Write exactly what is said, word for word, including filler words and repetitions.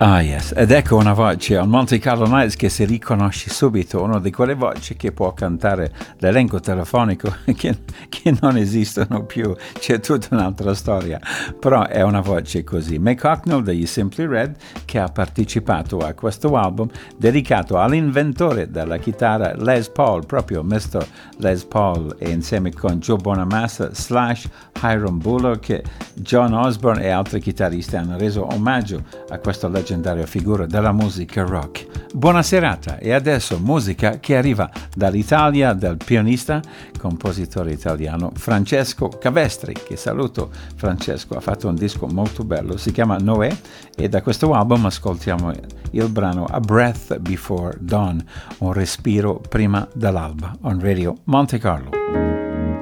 Ah yes, ed ecco una voce al Monte Carlo Nights che si riconosce subito, una di quelle voci che può cantare l'elenco telefonico che, che non esistono più, c'è tutta un'altra storia, però è una voce così. Mick Hucknall degli Simply Red, che ha partecipato a questo album dedicato all'inventore della chitarra Les Paul, proprio mister Les Paul, e insieme con Joe Bonamassa slash Hiram Bullock, John Osborne e altri chitarristi hanno reso omaggio a questa leggendaria figura della musica rock. Buona serata, e adesso musica che arriva dall'Italia del pianista, compositore italiano Francesco Cavestri, che saluto. Francesco ha fatto un disco molto bello, si chiama Noè, e da questo album ascoltiamo il brano A Breath Before Dawn, un respiro prima dell'alba, on Radio Monte Carlo.